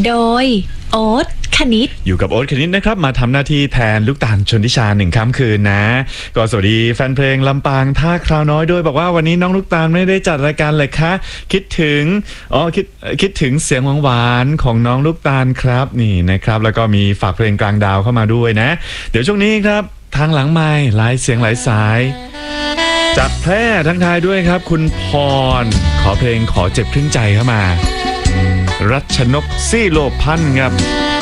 โดยโอ๊ตคณิตอยู่กับโอ๊ตคณิตนะครับมาทำหน้าที่แทนลูกตาลชนทิชา1 ค่ำคืนนะก็สวัสดีแฟนเพลงลำปางท่าคราวน้อยด้วยบอกว่าวันนี้น้องลูกตาลไม่ได้จัดรายการเลยคะคิดถึงคิดถึงเสียงหวานๆของน้องลูกตาลครับนี่นะครับแล้วก็มีฝากเพลงกลางดาวเข้ามาด้วยนะเดี๋ยวช่วงนี้ครับทางหลังไมค์หลายเสียงหลายสายจากแพร่ทั้งทายด้วยครับคุณพรขอเพลงขอเจ็บครึ่งใจเข้ามารัชนกซี่โลพันธ์ครับ